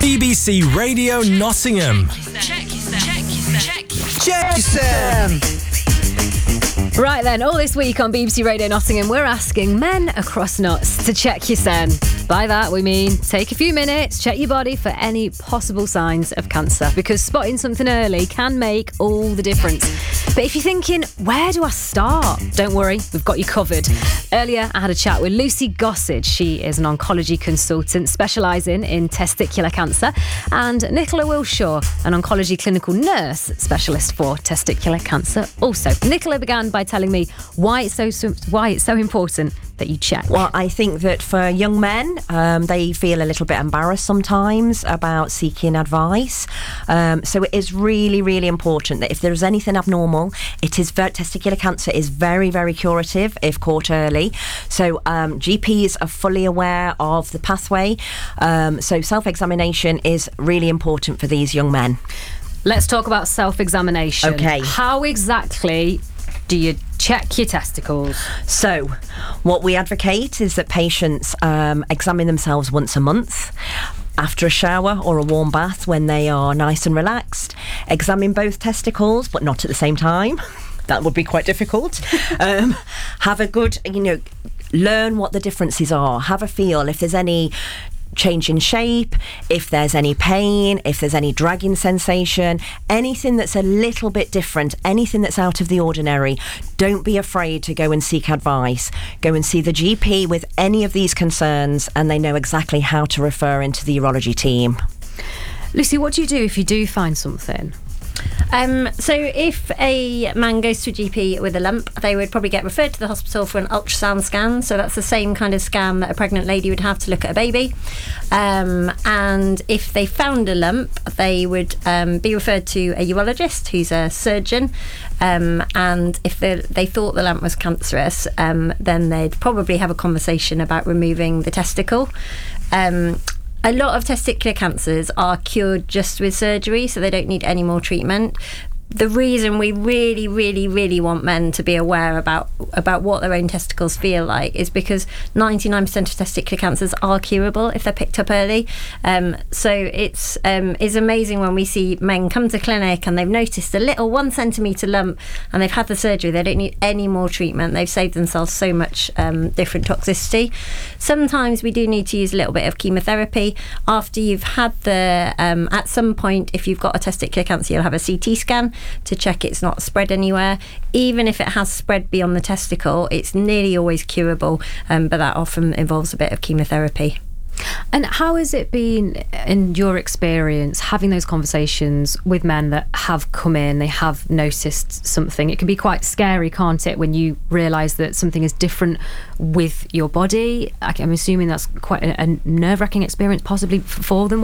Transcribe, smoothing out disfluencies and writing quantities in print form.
BBC Radio Nottingham. Check yourself. Right then, all this week on BBC Radio Nottingham, we're asking men across Notts to check your sen. By that we mean take a few minutes, check your body for any possible signs of cancer, because spotting something early can make all the difference. But if you're thinking, where do I start? Don't worry, we've got you covered. Earlier I had a chat with Lucy Gossage. She is an oncology consultant specialising in testicular cancer, and Nicola Wilshaw, an oncology clinical nurse specialist for testicular cancer also. Nicola began by telling me why it's so important that you check. Well, I think that for young men, they feel a little bit embarrassed sometimes about seeking advice. So it is really, really important that if there is anything abnormal, testicular cancer is very, very curative if caught early. So GPs are fully aware of the pathway. So self-examination is really important for these young men. Let's talk about self-examination. Okay. How exactly do you check your testicles? So what we advocate is that patients examine themselves once a month, after a shower or a warm bath when they are nice and relaxed. Examine both testicles, but not at the same time. That would be quite difficult. Have a good, learn what the differences are. Have a feel if there's any change in shape, if there's any pain, if there's any dragging sensation, anything that's a little bit different, anything that's out of the ordinary. Don't be afraid to go and seek advice. Go and see the GP with any of these concerns, and they know exactly how to refer into the urology team. Lucy, what do you do if you do find something? So if a man goes to a GP with a lump, they would probably get referred to the hospital for an ultrasound scan. So that's the same kind of scan that a pregnant lady would have to look at a baby. And if they found a lump, they would be referred to a urologist who's a surgeon. And if they thought the lump was cancerous, then they'd probably have a conversation about removing the testicle. A lot of testicular cancers are cured just with surgery, so they don't need any more treatment. The reason we really, really, really want men to be aware about what their own testicles feel like is because 99% of testicular cancers are curable if they're picked up early. So it's amazing when we see men come to clinic and they've noticed a little 1 centimetre lump and they've had the surgery. They don't need any more treatment. They've saved themselves so much different toxicity. Sometimes we do need to use a little bit of chemotherapy. After you've had at some point, if you've got a testicular cancer, you'll have a CT scan to check it's not spread anywhere. Even if it has spread beyond the testicle, it's nearly always curable, but that often involves a bit of chemotherapy. And how has it been, in your experience, having those conversations with men that have come in, they have noticed something? It can be quite scary, can't it, when you realise that something is different with your body? I'm assuming that's quite a nerve-wracking experience possibly for them.